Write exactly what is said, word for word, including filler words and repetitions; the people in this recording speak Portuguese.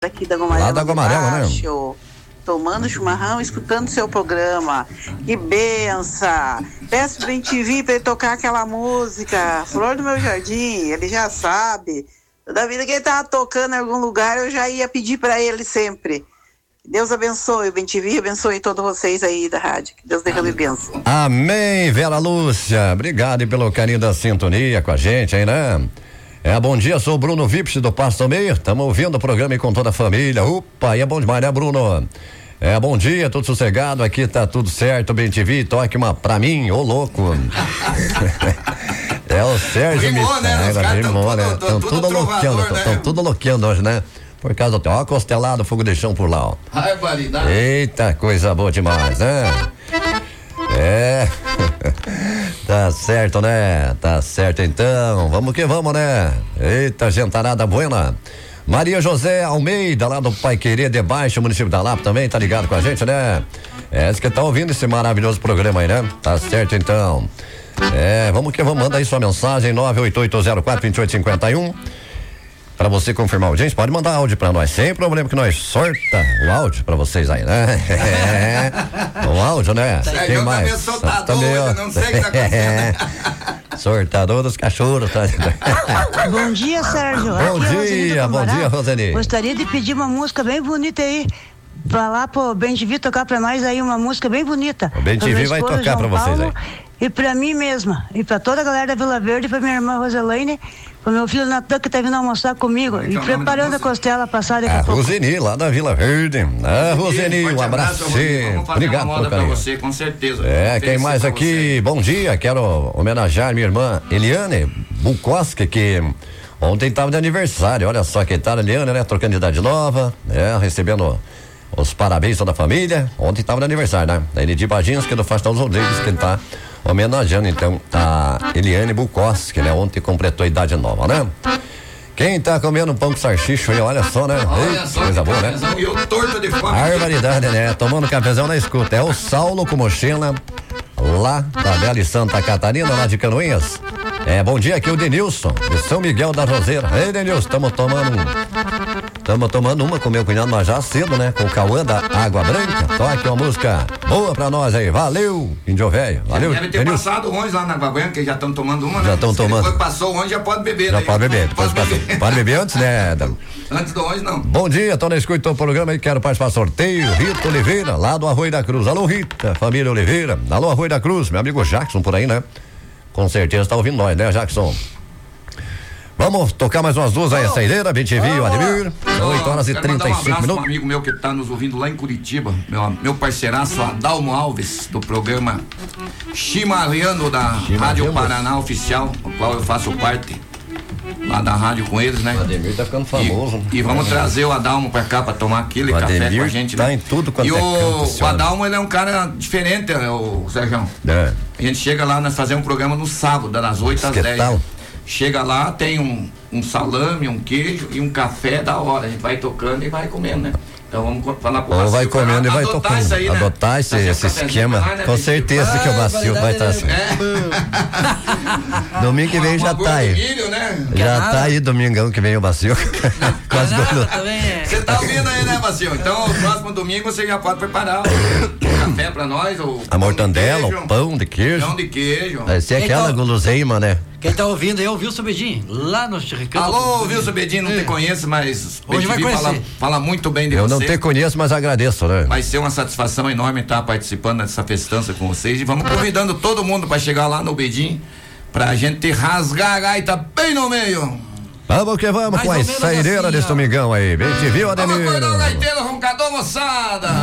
Aqui da Gomarela. Lá da Gomarela, né? Tomando chimarrão, escutando seu programa. Que benção! Peço pro Ben T V pra ele tocar aquela música, Flor do Meu Jardim, ele já sabe. Toda vida que ele tava tocando em algum lugar, eu já ia pedir pra ele sempre. Deus abençoe o Ben T V, abençoe todos vocês aí da rádio. Que Deus derrame bênção. Amém, Vera Lúcia. Obrigado pelo carinho da sintonia com a gente aí, né? É, bom dia, sou o Bruno Vips do Pasto Meir. Estamos ouvindo o programa aí com toda a família. Opa, e é bom demais, né, Bruno? É, bom dia, tudo sossegado, aqui tá tudo certo, Ben T V, toque uma pra mim, ô louco. É o Sérgio Rimou, né? Os caras rimou, né? Estão tudo aloqueando, estão tudo aloqueando hoje, né? Por causa do, ó, costelado, fogo de chão por lá, ó. Barbaridade. Eita, coisa boa demais, né? É. Tá certo, né? Tá certo então. Vamos que vamos, né? Eita, gentarada buena. Maria José Almeida, lá do Pai Querer de Baixo, município da Lapa também, tá ligado com a gente, né? É, esse que tá ouvindo esse maravilhoso programa aí, né? Tá certo então. É, vamos que vamos, manda aí sua mensagem, nove oito oito zero quatro dois oito cinco um. Pra você confirmar a audiência, pode mandar áudio pra nós, sem problema que nós sorta o áudio pra vocês aí, né? É, o áudio, né? Sérgio, Quem mais? Soltador, também, ó. não sei o que tá acontecendo. Sortador dos cachorros, tá? Bom dia, Sérgio. Bom dia, bom dia, Roseli. Gostaria de pedir uma música bem bonita aí, pra lá pro Ben T V tocar pra nós aí uma música bem bonita. O Ben T V vai tocar pra vocês aí. E pra mim mesma, e pra toda a galera da Vila Verde, pra minha irmã Roselaine, pro meu filho Natan que tá vindo almoçar comigo, e preparando a costela passada daqui a pouco. Roseni, lá da Vila Verde. Ah, Roseni, um abraço. Obrigado pelo carinho. Pra você, com certeza. É, quem mais aqui? Você. Bom dia, quero homenagear minha irmã Eliane Bukowski, que ontem tava de aniversário, olha só que tá, Eliane, né? Trocando de idade nova, é, recebendo os parabéns toda a família. Ontem tava de aniversário, né? Da Enidi Baginski, do Faustão Rodrigues, que tá homenageando então a Eliane Bukowski, né? Ontem completou a idade nova, né? Quem tá comendo pão com sarchicho aí, olha só, né? Olha Ei, só, coisa boa, né? E eu torto de fome. Barbaridade, né? Tomando cafezão na escuta. É o Saulo com mochila, lá da Bela e Santa Catarina, lá de Canoinhas. É, bom dia, aqui é o Denilson, de São Miguel da Roseira. Ei, Denilson, estamos tomando Estamos tomando uma com meu cunhado, mas já cedo, né? Com o Cauã da Água Branca. Toque uma música boa pra nós aí. Valeu, Índio Velho. Valeu. Deve ter Denilson. passado onde lá na Água Branca, que já estão tomando uma, né? Já estão tomando. Depois passou onde, já pode beber. Já daí. pode beber. Depois Pode passou. beber. Pode beber antes, né? Antes do onde, não. Bom dia, tô na escuta do programa e quero participar do sorteio. Rita Oliveira, lá do Arroio da Cruz. Alô, Rita, família Oliveira. Alô, Arroio da Cruz. Meu amigo Jackson por aí, né? Com certeza tá ouvindo nós, né, Jackson? Vamos tocar mais umas duas aí, a saideira, Ben T V, o Ademir. São oito horas e trinta e cinco minutos. Um amigo meu que tá nos ouvindo lá em Curitiba, meu, meu parceiraço Adalmo Alves, do programa Chimarrando da Chimarrando. Rádio Paraná Oficial, o qual eu faço parte lá da rádio com eles, né? O Ademir tá ficando famoso. E, e vamos é. trazer o Adalmo pra cá pra tomar aquele o café Ademir com a gente, tá né? em tudo quanto e é o, canto, o Adalmo, ele é um cara diferente, né, o Sérgio? É. A gente chega lá, nós fazemos um programa no sábado, das oito às dez. Chega lá, tem um, um salame, um queijo e um café da hora. A gente vai tocando e vai comendo, né? Então vamos falar pro Ou Bacio. vai comendo e vai tocando. Isso aí, né? Adotar esse, esse esquema. Lá, né, com certeza que o Bacio vai estar assim. É. Domingo que vem já tá aí. Milho, né? Já tá aí, domingão que vem o Bacio. Quase domingo. Você tá ouvindo aí, né, Bacio? Então, o próximo domingo você já pode preparar o café pra nós. O a mortandela, o pão de queijo. Pão de queijo. Vai ser aquela então, guloseima, né? Quem tá ouvindo aí é o Wilson Bedin, lá no Ricardo. Alô, Wilson Bedin, não é. te conheço, mas hoje vai conhecer. Fala, fala muito bem de Eu você. Eu não te conheço, mas agradeço, né? Vai ser uma satisfação enorme estar participando dessa festança com vocês e vamos convidando todo mundo para chegar lá no Bedin pra gente rasgar a gaita bem no meio. Vamos que vamos mais com a saideira assim, desse domingão aí. Bem te viu, Ademir? Vamos acordar o gaiteiro roncador, moçada.